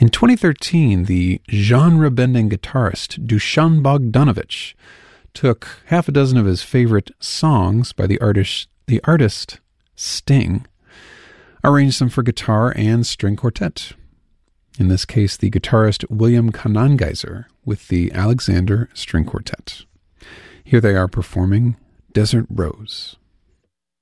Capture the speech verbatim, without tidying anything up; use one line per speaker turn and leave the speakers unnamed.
In twenty thirteen, the genre-bending guitarist Dusan Bogdanovic took half a dozen of his favorite songs by the artist, the artist Sting, arranged them for guitar and string quartet. In this case, the guitarist William Kanangeiser with the Alexander String Quartet. Here they are performing Desert Rose.